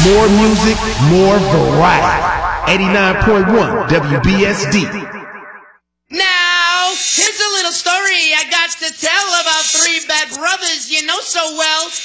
More music, more variety. 89.1 WBSD. Now, here's a little story I got to tell about three bad brothers you know so well.